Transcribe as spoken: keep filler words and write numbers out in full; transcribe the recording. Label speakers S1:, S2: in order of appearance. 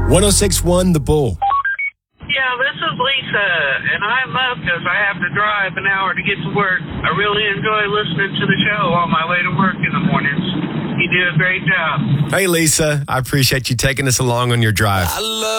S1: one oh six point one The Bull.
S2: Yeah, this is Lisa, and I'm up because I have to drive an hour to get to work. I really enjoy listening to the show on my way to work in the mornings. You do a great job.
S1: Hey, Lisa. I appreciate you taking us along on your drive. I love